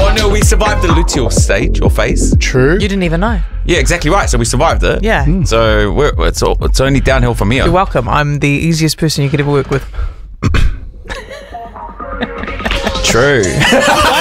Well, no, we survived the luteal stage or phase. True. You didn't even know. Yeah, exactly right. So we survived it. Yeah. So it's only downhill from here. You're welcome. I'm the easiest person you could ever work with. True.